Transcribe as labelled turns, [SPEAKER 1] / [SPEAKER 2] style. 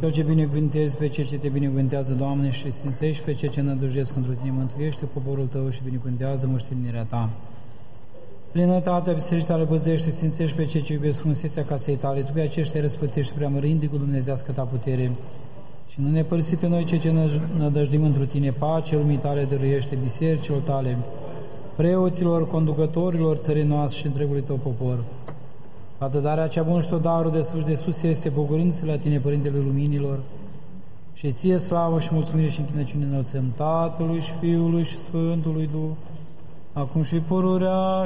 [SPEAKER 1] Cel ce binecuvântezi pe cei ce te binecuvântează, Doamne, și sfințești pe cei ce nădăjduiesc într Tine, mântuiește poporul Tău și binecuvântează moștenirea Ta. Plinătatea bisericii Tale păzește, sfințești pe cei ce iubesc frumusețea casei Tale, Tu pe aceștia răspătești preamărindu-i cu dumnezească Ta putere. Și nu ne părăsi pe noi cei ce nădăjduim într Tine, pace lumii Tale dăruiește bisericilor Tale, preoților, conducătorilor țării noastre și întregului Tău popor. Toată darea cea bună și tot darul de sus de sus este pogorându-se la Tine, Părintele Luminilor, și Ție slavă și mulțumire și închinăciune înălțăm Tatălui și Fiului și Sfântului Duh, acum și pururea